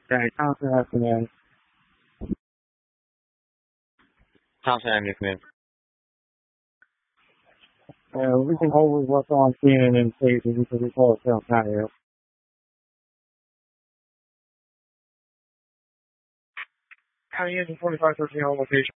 Okay, Thompson has command. Thompson Avenue, command. We can hold with what's on scene and in safety because we call it South County. County Engine 4513 on location.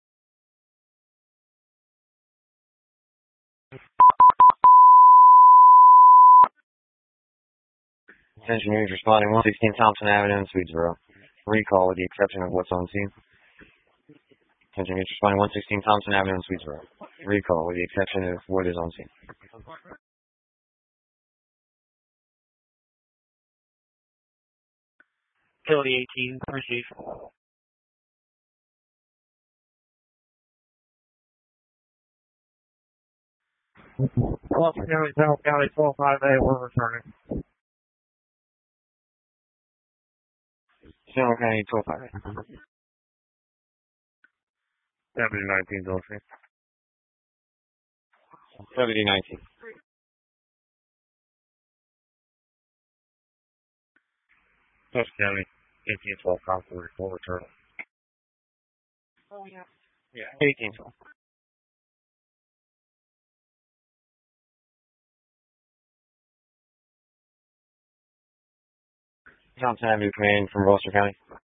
Attention units responding 116 Thompson Avenue in Swedesboro. Recall with the exception of what's on scene. Attention units responding 116 Thompson Avenue in Swedesboro. Recall with the exception of what is on scene. Utility 18, receive. Bluffton County, South County, 125A, we're returning. Sonoma County 125. Deputy 19, Dolphin. Deputy 19. Bluffton County, 1812, Concord, full return. Oh, yeah. Yeah. 1812. Thompson Avenue, command from Gloucester County.